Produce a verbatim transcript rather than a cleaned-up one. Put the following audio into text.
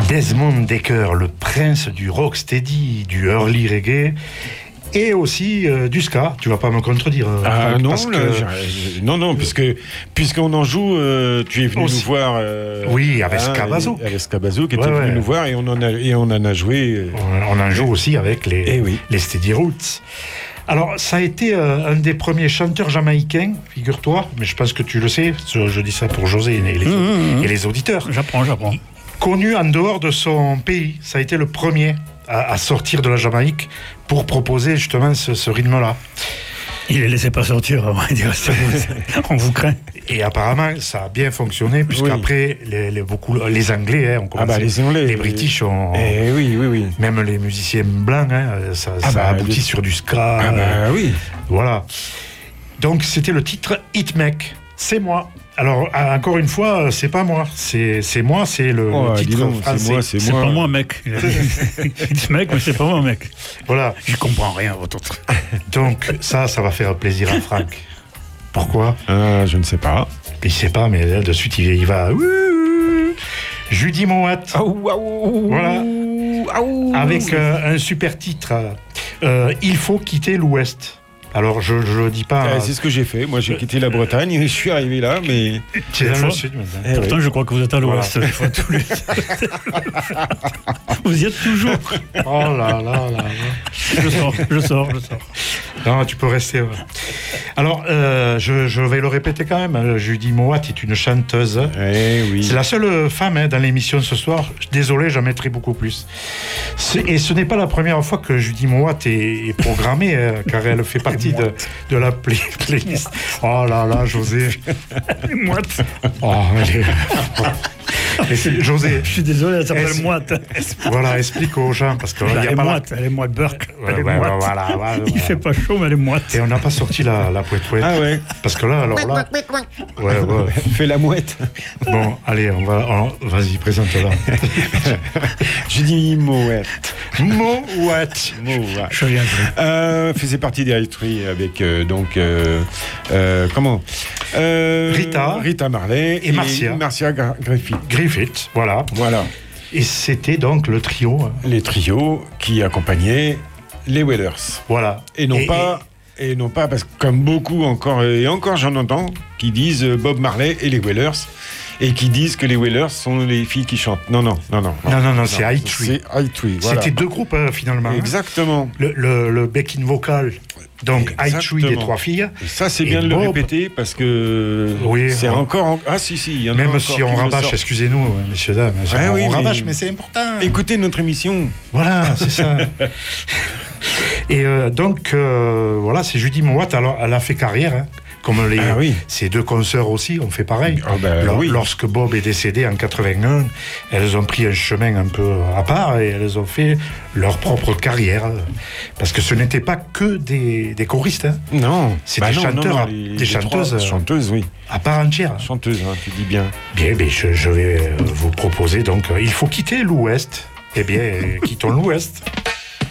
Desmond Dekker, le prince du rocksteady, du early reggae, et aussi euh, du ska. Tu vas pas me contredire. Ah Franck, non, parce là, que... j'ai- non, non, puisque puisqu'on en joue, euh, tu es venu Aussi. nous voir. euh, Oui, avec hein, Scabazo. Avec Scabazo qui Ouais, était venu ouais. nous voir et on en a et on en a joué. euh, On en joue aussi avec les, Eh oui. les Steady Roots. Alors, ça a été euh, un des premiers chanteurs jamaïcains, figure-toi, mais je pense que tu le sais, je, je dis ça pour José et les, Mmh, mmh. et les auditeurs. J'apprends, j'apprends. Connu en dehors de son pays, ça a été le premier à, à sortir de la Jamaïque pour proposer justement ce, ce rythme-là. Il les laissait pas sortir, on va dire. On vous craint. Et apparemment, ça a bien fonctionné, puisqu'après, les, les, beaucoup, les Anglais hein, ont Ah commencé. bah les Anglais, les British ont... Eh oui, oui, oui. Même les musiciens blancs, hein, ça, Ah ça bah, aboutit les- sur du ska. Ah bah oui. Voilà. Donc, c'était le titre Hit Mec. C'est moi. Alors, ah, encore une fois, c'est pas moi. C'est, c'est moi, c'est le Oh, dis titre donc, c'est français. moi, c'est C'est moi. pas moi, mec. Il a dit, ce mec, mais c'est pas moi, mec. Voilà. Je comprends rien à votre truc. Donc, ça, ça va faire plaisir à Franck. Pourquoi? Ah, je ne sais pas. Il sait pas, mais là, de suite, il, il va... Ouh, Judy Mowatt. Voilà. Avec euh, un super titre. euh, Il faut quitter l'Ouest. Alors, je ne le dis pas... Ah, c'est ce que j'ai fait. Moi, j'ai quitté la Bretagne et je suis arrivé là, mais. c'est dans Des le fois. sud, maintenant. Eh Pourtant, oui. je crois que vous êtes à l'ouest, des fois, tous les... Vous y êtes toujours. Oh là là là là. Je sors, je sors, je sors. Non, tu peux rester. ouais. Alors, euh, je, je vais le répéter quand même. euh, Judy Mowatt est une chanteuse. Eh oui. C'est la seule femme hein, dans l'émission ce soir. Désolé, j'en mettrai beaucoup plus. C'est- Et ce n'est pas la première fois que Judy Mowatt est, est programmée, hein, car elle fait partie de, de la play- playlist. Oh là là, José. Moite. Oh, elle est- Et c'est- José, Je suis désolé, elle s'appelle Est-ce- Moite. voilà, explique aux gens, parce qu'il Elle n'y a est pas la- moite, elle est moite Burke. Ouais, Elle est ouais, moite. voilà, voilà, Il voilà. fait pas chaud, mais elle est moite. Et on n'a pas sorti la, la pouette pouette. Ah ouais. Parce que là, alors là. Ouais, ouais. Fais la mouette. Bon, allez, on va. on- vas-y, présente-la. J'ai dit mouette. Mouette. Mouette. Je viens de... Euh, faisait partie des High avec euh, donc euh, euh, comment Euh, Rita. Rita Marley Et Marcia. Marcia Gra- Griffith. Griffith, voilà. Voilà Et c'était donc le trio. hein. les trios qui accompagnaient les Wailers Voilà. et non Et- pas et non pas parce que comme beaucoup encore et encore j'en entends qui disent euh, Bob Marley et les Wailers et qui disent que les Wailers sont les filles qui chantent. Non non non non. Non, non, non, c'est High Tree. C'est High Tree. Voilà. C'était deux groupes, hein, finalement. hein. Exactement. Le, le, le backing vocal, donc High Tree des Exactement. trois filles. Et ça, c'est Et bien de le Bob. répéter parce que Oui, c'est on- encore. en- Ah, si, si, il y en a Même encore si qui on le rabâche, sortent. excusez-nous, hein, messieurs, dames. Ouais, on oui, mais- rabâche, mais c'est important. Écoutez notre émission. Voilà, c'est ça. Et euh, donc, euh, voilà, c'est Judy Mowatt. Alors, elle a fait carrière, hein, comme les, Ah oui. ses deux consoeurs aussi ont fait pareil. Ah ben Lors- oui. Lorsque Bob est décédé en quatre-vingt-un, elles ont pris un chemin un peu à part et elles ont fait leur propre carrière. Parce que ce n'était pas que des, des choristes, hein, Non. C'est Bah des non, chanteurs, non, non, à- les- des les chanteuses, trois euh, Chanteuses, oui. à part entière. Chanteuses, hein, tu dis bien. Bien, bien je, je vais euh, vous proposer donc, euh, il faut quitter l'Ouest. Eh bien, euh, quittons l'Ouest.